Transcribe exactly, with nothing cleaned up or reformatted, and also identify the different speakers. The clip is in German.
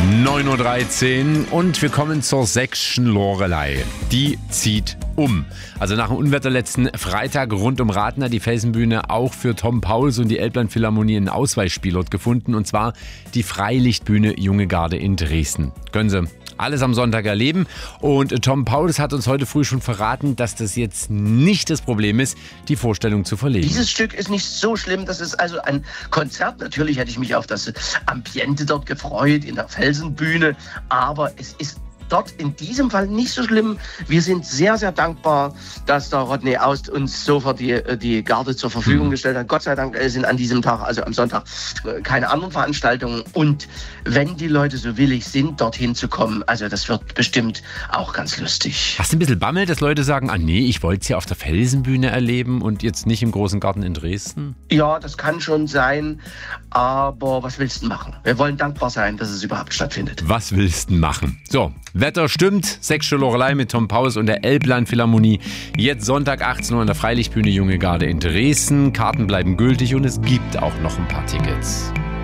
Speaker 1: neun Uhr dreizehn und wir kommen zur sächsischen Loreley. Die zieht um. Also nach dem Unwetter letzten Freitag rund um Rathen hat die Felsenbühne auch für Tom Pauls und die Elbland-Philharmonie einen Ausweichspielort gefunden, und zwar die Freilichtbühne Junge Garde in Dresden. Können Sie alles am Sonntag erleben, und Tom Pauls hat uns heute früh schon verraten, dass das jetzt nicht das Problem ist, die Vorstellung zu verlegen.
Speaker 2: Dieses Stück ist nicht so schlimm, das ist also ein Konzert. Natürlich hätte ich mich auf das Ambiente dort gefreut, in der Felsenbühne, aber es ist dort in diesem Fall nicht so schlimm. Wir sind sehr, sehr dankbar, dass der Rodney Aust uns sofort die, die Garde zur Verfügung gestellt hat. Gott sei Dank sind an diesem Tag, also am Sonntag, keine anderen Veranstaltungen. Und wenn die Leute so willig sind, dorthin zu kommen, also das wird bestimmt auch ganz lustig.
Speaker 1: Hast du ein bisschen Bammel, dass Leute sagen, ah nee, ich wollte es ja auf der Felsenbühne erleben und jetzt nicht im großen Garten in Dresden?
Speaker 2: Ja, das kann schon sein, aber was willst du machen? Wir wollen dankbar sein, dass es überhaupt stattfindet.
Speaker 1: Was willst du machen? So, Wetter stimmt, sächsische Loreley mit Tom Pauls und der Elbland-Philharmonie. Jetzt Sonntag achtzehn Uhr an der Freilichtbühne Junge Garde in Dresden. Karten bleiben gültig und es gibt auch noch ein paar Tickets.